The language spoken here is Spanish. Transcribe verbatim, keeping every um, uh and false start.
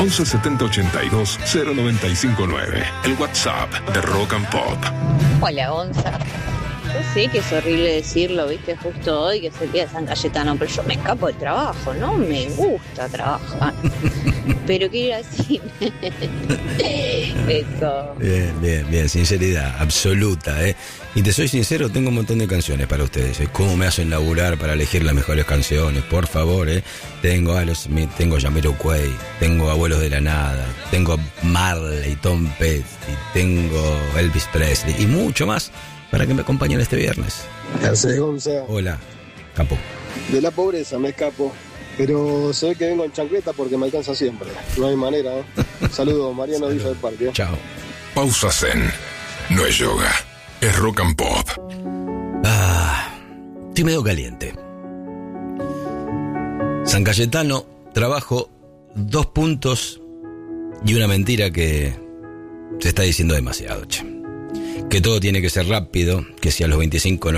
once setenta ochenta y dos cero noventa y cinco nueve. El WhatsApp de Rock and Pop. Hola, Gonza. Yo sé que es horrible decirlo, viste, justo hoy que es el día de San Cayetano, pero yo me escapo del trabajo, no me gusta trabajar. Pero quiero decir eso. Bien, bien, bien, sinceridad absoluta, ¿eh? Y te soy sincero, tengo un montón de canciones para ustedes, ¿eh? ¿Cómo me hacen laburar para elegir las mejores canciones? Por favor, ¿eh? Tengo a los, tengo Jamiroquai, tengo Abuelos de la Nada, tengo Marley, Tom Petty, tengo Elvis Presley y mucho más para que me acompañen este viernes. ¿Qué haces, Gonza? Hola, Campo. De la pobreza me escapo, pero se ve que vengo en chancleta porque me alcanza siempre. No hay manera, ¿eh? Saludos, Mariano Villa del Parque. Chao. Pausa Zen. No es yoga, es Rock and Pop. Ah, estoy medio caliente. San Cayetano, trabajo, dos puntos y una mentira que se está diciendo demasiado, che. Que todo tiene que ser rápido, que si a los veinticinco no